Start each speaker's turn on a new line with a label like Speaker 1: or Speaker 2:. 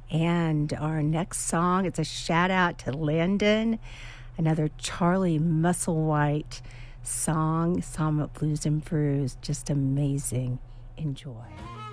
Speaker 1: And our next song, it's a shout out to Landon, another Charlie Musselwhite song, Psalm of Blues and Brews. Just amazing. Enjoy.